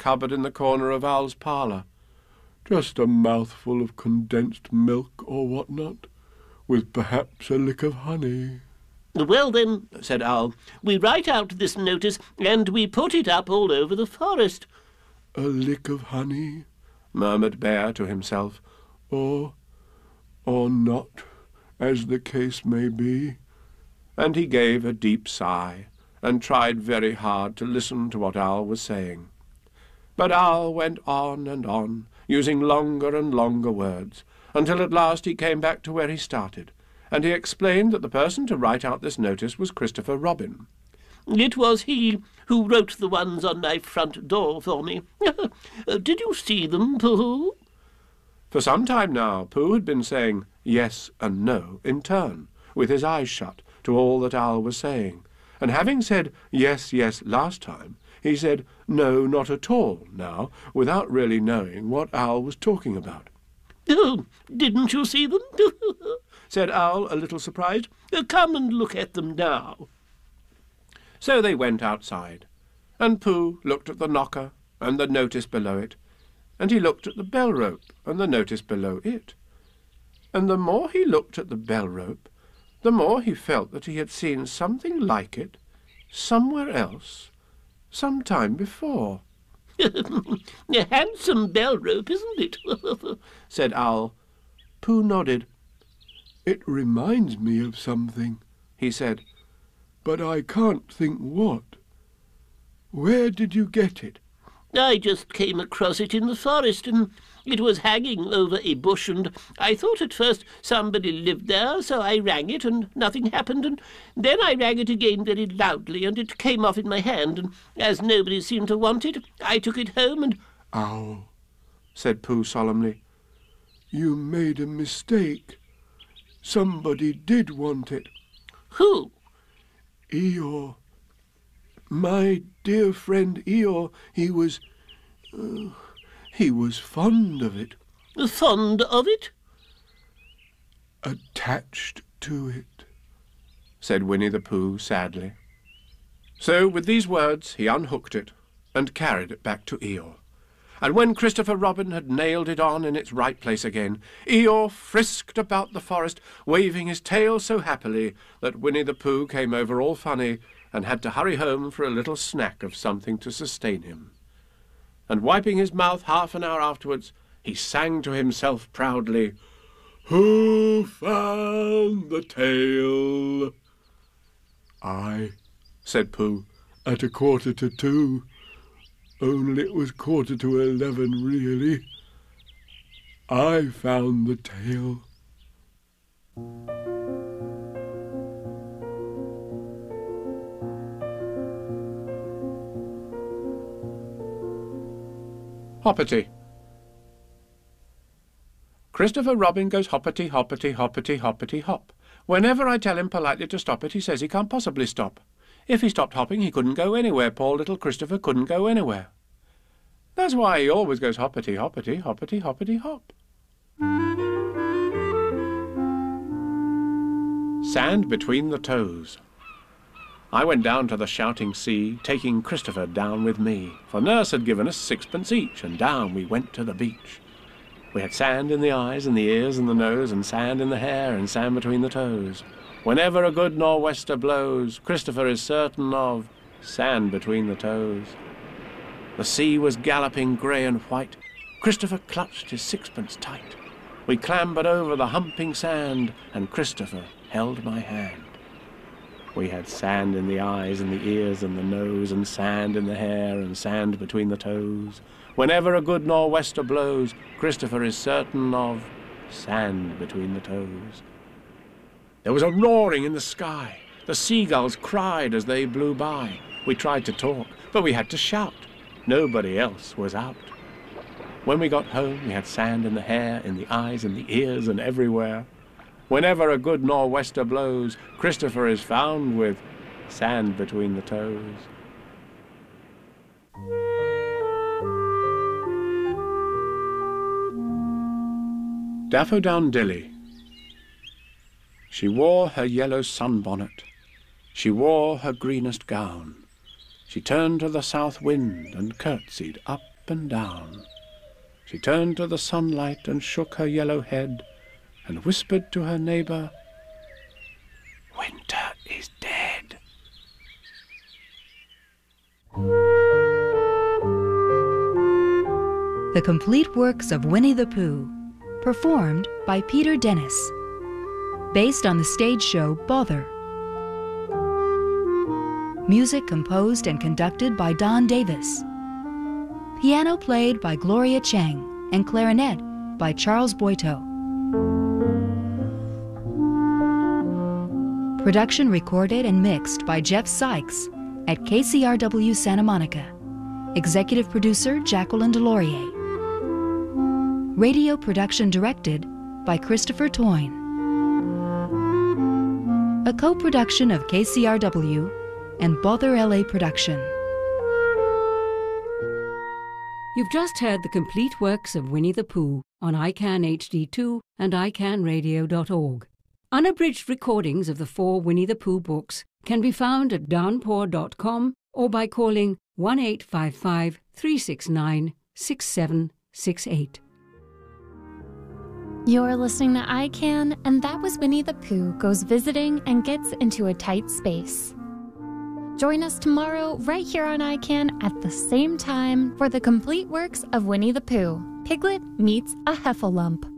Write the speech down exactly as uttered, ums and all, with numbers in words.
cupboard in the corner of Owl's parlour. "Just a mouthful of condensed milk or what not, with perhaps a lick of honey." "Well then," said Owl, "we write out this notice and we put it up all over the forest." "A lick of honey," murmured Bear to himself, "or, or not, as the case may be." And he gave a deep sigh, and tried very hard to listen to what Owl was saying. But Owl went on and on, using longer and longer words, until at last he came back to where he started, and he explained that the person to write out this notice was Christopher Robin. "It was he who wrote the ones on my front door for me. Did you see them, Pooh?" For some time now Pooh had been saying yes and no in turn, with his eyes shut, to all that Owl was saying, and having said yes, yes last time, he said no, not at all now, without really knowing what Owl was talking about. "Oh, didn't you see them?" said Owl, a little surprised. "Come and look at them now." So they went outside, and Pooh looked at the knocker and the notice below it, and he looked at the bell rope and the notice below it. And the more he looked at the bell rope, the more he felt that he had seen something like it somewhere else, some time before. "A handsome bell rope, isn't it?" said Owl. Pooh nodded. "It reminds me of something," he said, "but I can't think what. Where did you get it?" "I just came across it in the forest, and it was hanging over a bush, and I thought at first somebody lived there, so I rang it, and nothing happened, and then I rang it again very loudly, and it came off in my hand, and as nobody seemed to want it, I took it home and—" "Owl," said Pooh solemnly, "you made a mistake. Somebody did want it." "Who?" "Eeyore. My dear friend Eeyore. He was... Uh, he was fond of it." "Fond of it?" "Attached to it," said Winnie the Pooh sadly. So with these words he unhooked it and carried it back to Eeyore. And when Christopher Robin had nailed it on in its right place again, Eeyore frisked about the forest, waving his tail so happily that Winnie the Pooh came over all funny and had to hurry home for a little snack of something to sustain him. And wiping his mouth half an hour afterwards, he sang to himself proudly, "Who found the tail?" "I," said Pooh, "at a quarter to two. Only it was quarter to eleven, really. I found the tail." Hoppity. Christopher Robin goes hoppity, hoppity, hoppity, hoppity, hop. Whenever I tell him politely to stop it, he says he can't possibly stop. If he stopped hopping, he couldn't go anywhere. Poor little Christopher couldn't go anywhere. That's why he always goes hoppity, hoppity, hoppity, hoppity, hop. Sand between the toes. I went down to the shouting sea, taking Christopher down with me, for nurse had given us sixpence each, and down we went to the beach. We had sand in the eyes and the ears and the nose, and sand in the hair and sand between the toes. Whenever a good nor'wester blows, Christopher is certain of sand between the toes. The sea was galloping grey and white. Christopher clutched his sixpence tight. We clambered over the humping sand, and Christopher held my hand. We had sand in the eyes and the ears and the nose, and sand in the hair and sand between the toes. Whenever a good nor'wester blows, Christopher is certain of sand between the toes. There was a roaring in the sky. The seagulls cried as they blew by. We tried to talk, but we had to shout. Nobody else was out. When we got home, we had sand in the hair, in the eyes, in the ears, and everywhere. Whenever a good nor'wester blows, Christopher is found with sand between the toes. Daffodowndilly. She wore her yellow sunbonnet. She wore her greenest gown. She turned to the south wind and curtsied up up and down. She turned to the sunlight and shook her yellow head and whispered to her neighbour, "Winter is dead." The complete works of Winnie the Pooh, performed by Peter Dennis, based on the stage show Bother. Music composed and conducted by Don Davis. Piano played by Gloria Chang and clarinet by Charles Boito. Production recorded and mixed by Jeff Sykes at K C R W Santa Monica. Executive producer Jacqueline Delorier. Radio production directed by Christopher Toyne. A co-production of K C R W and Bother L A Production. You've just heard the complete works of Winnie the Pooh on I CAN H D two and i can radio dot org. Unabridged recordings of the four Winnie the Pooh books can be found at downpour dot com or by calling one eight five five, three six nine, six seven six eight. You're listening to I CAN, and that was Winnie the Pooh Goes Visiting and Gets Into a Tight Space. Join us tomorrow right here on I CAN at the same time for the complete works of Winnie the Pooh, Piglet Meets a Heffalump.